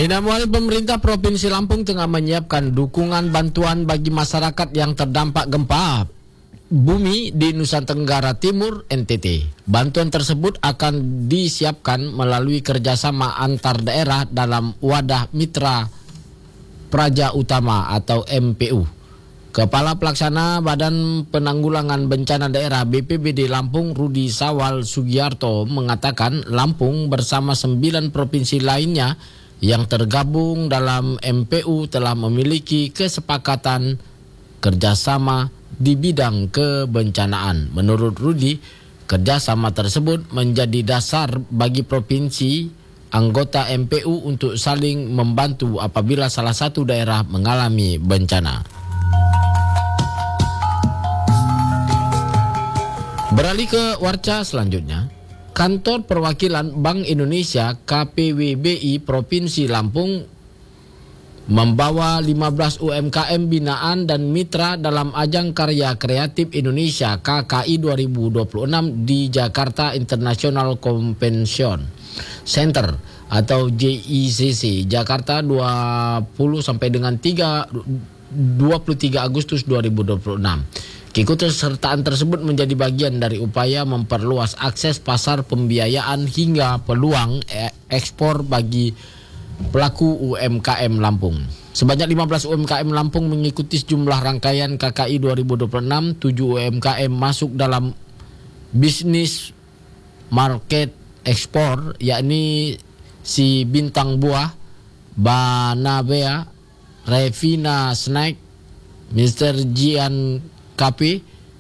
Dinamai pemerintah Provinsi Lampung tengah menyiapkan dukungan bantuan bagi masyarakat yang terdampak gempa bumi di Nusa Tenggara Timur (NTT). Bantuan tersebut akan disiapkan melalui kerjasama antar daerah dalam wadah mitra Praja Utama atau MPU. Kepala Pelaksana Badan Penanggulangan Bencana Daerah BPBD Lampung Rudi Sawal Sugiarto mengatakan Lampung bersama 9 provinsi lainnya yang tergabung dalam MPU telah memiliki kesepakatan kerjasama di bidang kebencanaan. Menurut Rudi, kerjasama tersebut menjadi dasar bagi provinsi anggota MPU untuk saling membantu apabila salah satu daerah mengalami bencana. Beralih ke warca selanjutnya. Kantor Perwakilan Bank Indonesia KPWBI Provinsi Lampung membawa 15 UMKM binaan dan mitra dalam Ajang Karya Kreatif Indonesia KKI 2026 di Jakarta International Convention Center atau JICC Jakarta 20 sampai dengan 23 Agustus 2026. Keikutsertaan tersebut menjadi bagian dari upaya memperluas akses pasar pembiayaan hingga peluang ekspor bagi pelaku UMKM Lampung. Sebanyak 15 UMKM Lampung mengikuti sejumlah rangkaian KKI 2026. 7 UMKM masuk dalam bisnis market ekspor, yakni si Bintang Buah, Banabea, Revina Snack, Mr. Jian Cafe,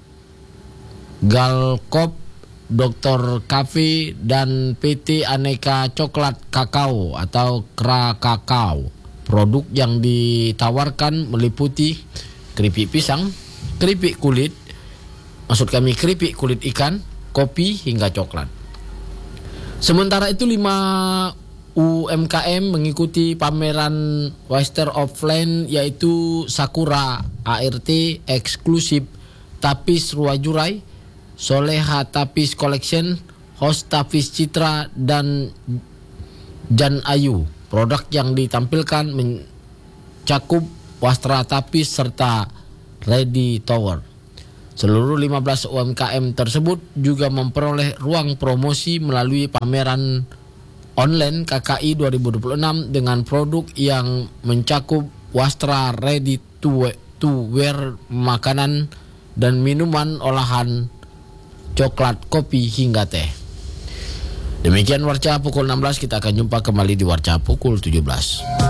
Galkop, Dr. Cafe, dan PT Aneka Coklat Kakao atau Kra Kakao. Produk yang ditawarkan meliputi keripik pisang, keripik kulit, keripik kulit ikan, kopi, hingga coklat. Sementara itu 5 UMKM mengikuti pameran Western of Land, yaitu Sakura ART Eksklusif, Tapis Ruajurai, Soleha Tapis Collection, Host Tapis Citra, dan Jan Ayu. Produk yang ditampilkan mencakup wastra tapis serta ready tower. Seluruh 15 UMKM tersebut juga memperoleh ruang promosi melalui pameran online KKI 2026 dengan produk yang mencakup wastra ready to wear, makanan dan minuman olahan, coklat, kopi, hingga teh. Demikian Warca pukul 16, kita akan jumpa kembali di Warca pukul 17.